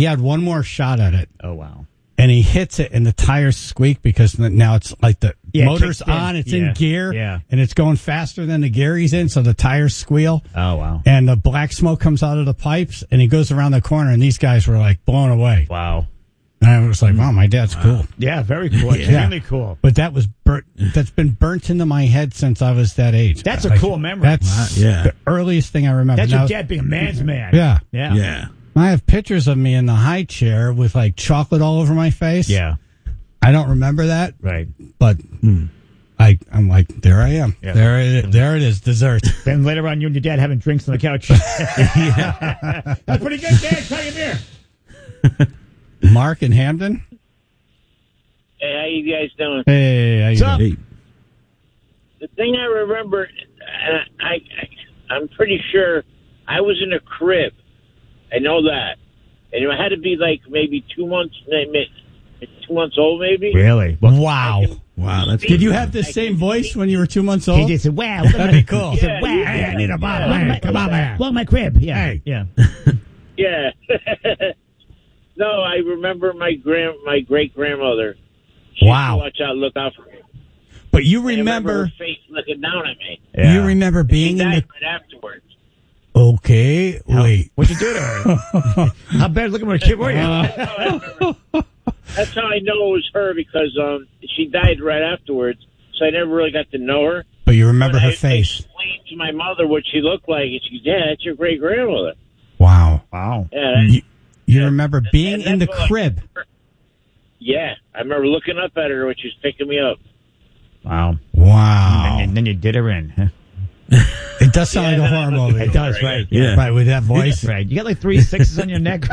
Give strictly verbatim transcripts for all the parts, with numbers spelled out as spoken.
he had one more shot at it. Oh, wow. And he hits it, and the tires squeak because now it's like the yeah, motor's it in. on, it's yeah. in gear, yeah. and it's going faster than the gear he's in, so the tires squeal. Oh, wow. And the black smoke comes out of the pipes, and he goes around the corner, and these guys were like blown away. Wow. And I was like, wow, my dad's wow. cool. Yeah, very cool. yeah. Extremely cool. But that was burnt, that's been burnt into my head since I was that age. That's like, a cool memory. That's wow. yeah. the earliest thing I remember. That's now, your dad being a man's man. Yeah. Yeah. Yeah. I have pictures of me in the high chair with like chocolate all over my face. Yeah. I don't remember that. Right. But mm. I, I'm like, there I am. Yeah. There it is. There it is. Dessert. Then later on, you and your dad having drinks on the couch. yeah. That's pretty good, Dad. Tell you here. Mark in Hamden. Hey, how you guys doing? Hey, how you What's doing? up? The thing I remember, and I, I, I'm pretty sure I was in a crib. I know that. And it had to be like maybe two months, maybe two months old, maybe. Really? Wow. Wow, that's Did you have the same voice when you were two months old? He just said, wow. That'd be cool. He said, Yeah, wow. yeah, Hey, I need a bottle. yeah. Hey, come on, man. Welcome my crib. Yeah. Hey. Yeah. Yeah. No, I remember my grand, my great grandmother. Wow. Watch out, look out for me. But you I remember remember, her face looking down at me. Yeah. you remember She being in died the. right afterwards. Okay, wait. What'd you do to her? How bad looking at a kid were you? That's how I know it was her because um she died right afterwards, so I never really got to know her. But you remember But her I, face. I explained to my mother what she looked like, and she said, "Yeah, that's your great grandmother." Wow. Wow. Yeah, You, you Yeah. remember being And in the that's what, crib. like, yeah, I remember looking up at her when she was picking me up. Wow. Wow. And, and then you did her in. Huh? It does sound Yeah, like a that horror was- movie. It does, right? Yeah. Right, with that voice. Right. You got like three sixes on your neck.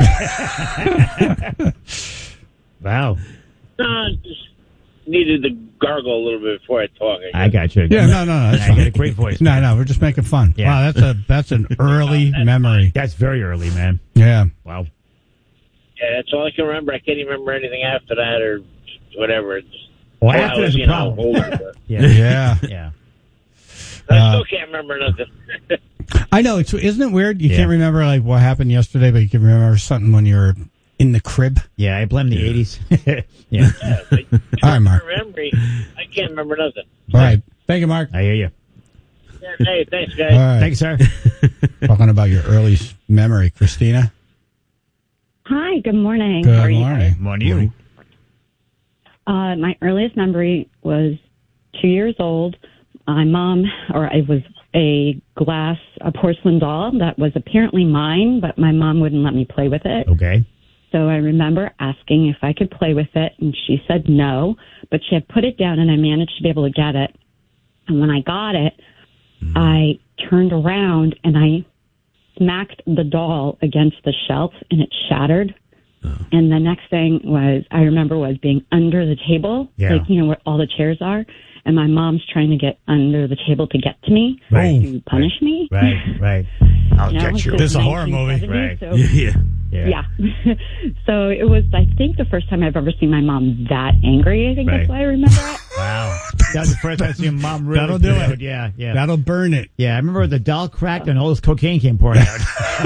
Wow. No, just needed to gargle a little bit before I talk. I I got you. Yeah, no, no, no. That's I fine. got a great voice. No, no, we're just making fun. Yeah. Wow, that's a that's an early memory. That's very early, man. Yeah. Wow. Yeah, that's all I can remember. I can't even remember anything after that or whatever. It's, Well, I after was, there's a you know, problem. older, but Yeah. Yeah. Yeah. I Uh, still can't remember nothing. I know. It's isn't it weird? You Yeah. can't remember like what happened yesterday, but you can remember something when you're in the crib. Yeah, I blame the eighties. yeah. Yeah, but All right, Mark. memory, I can't remember nothing. All right. Thank you, Mark. I hear you. Yeah, hey, thanks, guys. All right. Thanks, sir. Talking about your early s- memory, Christina. Hi, good morning. Good How are you morning. guys? Morning, you. Uh, my earliest memory was two years old. My mom, or it was a glass, a porcelain doll that was apparently mine, but my mom wouldn't let me play with it. Okay. So I remember asking if I could play with it, and she said no, but she had put it down, and I managed to be able to get it. And when I got it, I turned around, and I smacked the doll against the shelf, and it shattered. Oh. And the next thing was, I remember was being under the table, Yeah. like, you know, where all the chairs are, and my mom's trying to get under the table to get to me, Right. to punish me. Right, right. I'll You know, get you. this This is a horror movie. Right. So, Yeah, yeah. yeah. So it was, I think, the first time I've ever seen my mom that angry. I think Right. that's why I remember it. Wow. That was the first time I seen your mom really That'll do good. it. Yeah, yeah. That'll burn it. Yeah, I remember the doll cracked and all this cocaine came pouring out.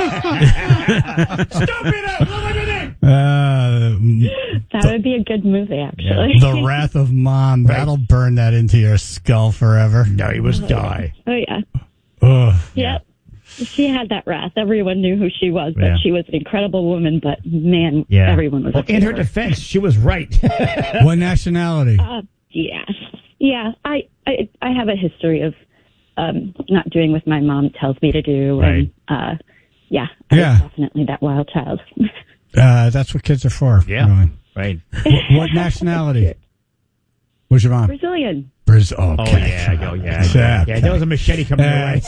Stupid! What am I doing? Uh, That would be a good movie, actually. the Wrath of Mom. That'll burn that into your skull forever. No, he was die. Oh, yeah. Ugh. Yep. She had that wrath. Everyone knew who she was, but Yeah. she was an incredible woman, but man, Yeah. everyone was Well, afraid in her of her. defense, she was right. What nationality? Uh, yeah. Yeah. I, I, I have a history of um, not doing what my mom tells me to do. Right. And, uh, yeah. I Yeah. was definitely that wild child. Uh, that's what kids are for. Yeah. Really. Right. What, what nationality? What's your mom? Brazilian. Brazil. Oh, Okay. yeah, oh, yeah. Yeah. Yeah, there was a machete coming your way.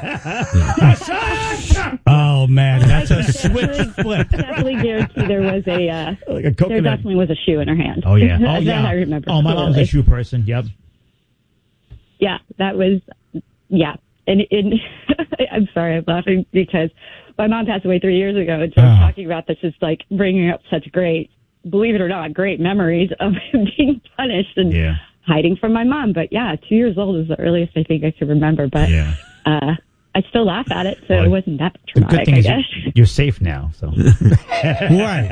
Oh man, that's a I switch definitely- flip. Definitely guarantee there was a, uh, Like a there coconut. definitely was a shoe in her hand. Oh, yeah. Oh, That yeah. I remember. Oh, my mom's a clearly. shoe person. Yep. Yeah, that was, yeah. And, and I'm sorry, I'm laughing because my mom passed away three years ago, and so Oh. talking about this is like bringing up such great, believe it or not, great memories of being punished and Yeah. hiding from my mom. But yeah, two years old is the earliest I think I can remember. But Yeah. uh, I still laugh at it, so Well, it wasn't that The good traumatic, thing I is guess. you- you're safe now, so. Right.